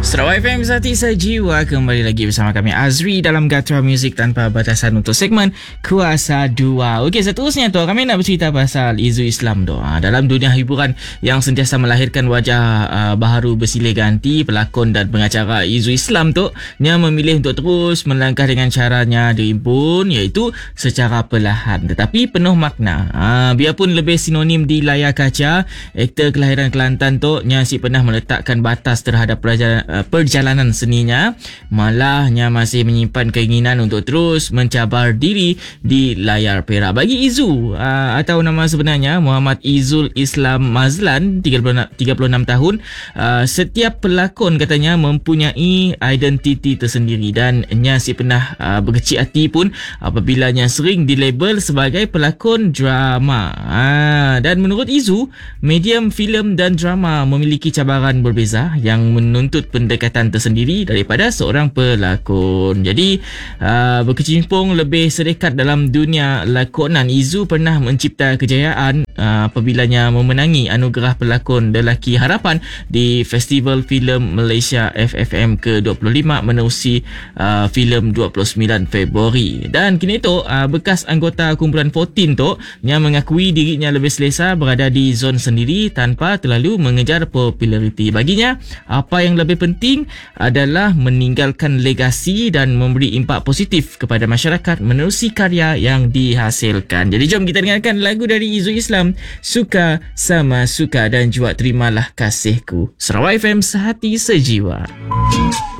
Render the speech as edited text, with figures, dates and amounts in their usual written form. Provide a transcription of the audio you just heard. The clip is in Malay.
Sarawak FM Sati Sejiwa kembali lagi bersama kami Azri dalam Gatra Muzik Tanpa Batasan untuk segmen Kuasa 2. Okey, seterusnya tu kami nak bercerita pasal isu Islam tu. Dalam dunia hiburan yang sentiasa melahirkan wajah baharu bersilih ganti, pelakon dan pengacara isu Islam tu yang memilih untuk terus melangkah dengan caranya diimpun, iaitu secara perlahan tetapi penuh makna. Biarpun lebih sinonim di layar kaca, aktor kelahiran Kelantan tu si pernah meletakkan batas terhadap perjalanan seninya, malahnya masih menyimpan keinginan untuk terus mencabar diri di layar perak. Bagi Izu, atau nama sebenarnya Muhammad Izul Islam Mazlan, 36 tahun, setiap pelakon katanya mempunyai identiti tersendiri dan si pernah berkecil hati pun apabila sering dilabel sebagai pelakon drama. Dan menurut Izu, medium filem dan drama memiliki cabaran berbeza yang menuntut pendekatan tersendiri daripada seorang pelakon. Jadi berkecimpung lebih sedekat dalam dunia lakonan, Izu pernah mencipta kejayaan apabila memenangi anugerah pelakon lelaki harapan di Festival Filem Malaysia FFM ke-25 menerusi filem 29 Februari. Dan kini tu bekas anggota kumpulan 14 tu yang mengakui dirinya lebih selesa berada di zon sendiri tanpa terlalu mengejar populariti. Baginya, apa yang lebih penting adalah meninggalkan legasi dan memberi impak positif kepada masyarakat menerusi karya yang dihasilkan. Jadi jom kita dengarkan lagu dari Izu Islam, Suka Sama Suka dan juga Terimalah Kasihku. Sarawak FM Sehati Sejiwa.